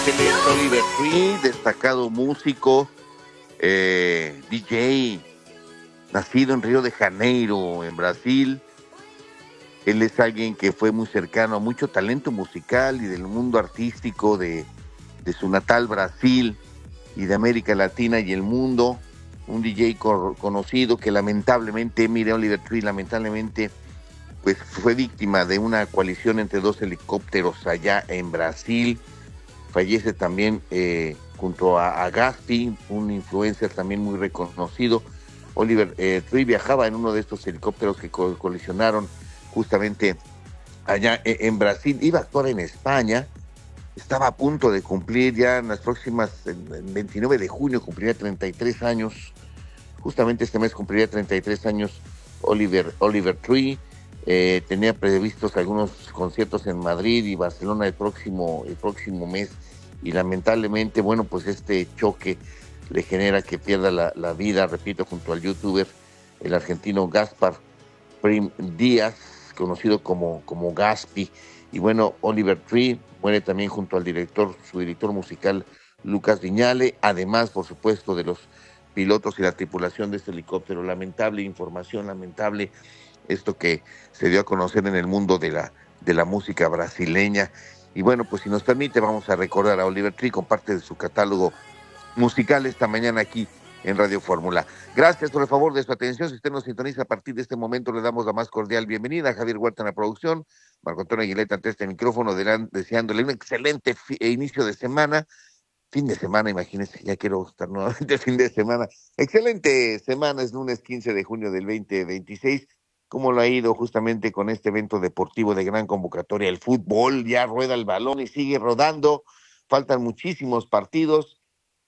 Él es Oliver Tree, destacado músico, DJ, nacido en Río de Janeiro, en Brasil. Él es alguien que fue muy cercano a mucho talento musical y del mundo artístico de su natal Brasil y de América Latina y el mundo. Un DJ conocido que lamentablemente, mire, Oliver Tree, lamentablemente, pues fue víctima de una coalición entre dos helicópteros allá en Brasil. Fallece también junto a Gaspi, un influencer también muy reconocido. Oliver Tree viajaba en uno de estos helicópteros que colisionaron justamente allá en Brasil. Iba a actuar en España, estaba a punto de cumplir ya en las próximas, el 29 de junio cumpliría 33 años. Justamente este mes cumpliría 33 años Oliver Tree. Tenía previstos algunos conciertos en Madrid y Barcelona el próximo mes, y lamentablemente, bueno, pues este choque le genera que pierda la vida, repito, junto al youtuber, el argentino Gaspar Prim Díaz, conocido como Gaspi. Y bueno, Oliver Tree muere también junto al su director musical Lucas Viñale, además, por supuesto, de los pilotos y la tripulación de este helicóptero. Lamentable información, lamentable esto que se dio a conocer en el mundo de la música brasileña. Y bueno, pues si nos permite, vamos a recordar a Oliver Tree con parte de su catálogo musical esta mañana aquí en Radio Fórmula. Gracias por el favor de su atención. Si usted nos sintoniza a partir de este momento, le damos la más cordial bienvenida a Javier Huerta en la producción, Marco Antonio Aguileta ante este micrófono, deseándole un excelente inicio de semana. Fin de semana, imagínense, ya quiero estar nuevamente fin de semana. Excelente semana, es lunes 15 de junio del 2026. ¿Cómo lo ha ido justamente con este evento deportivo de gran convocatoria? El fútbol ya rueda el balón y sigue rodando. Faltan muchísimos partidos.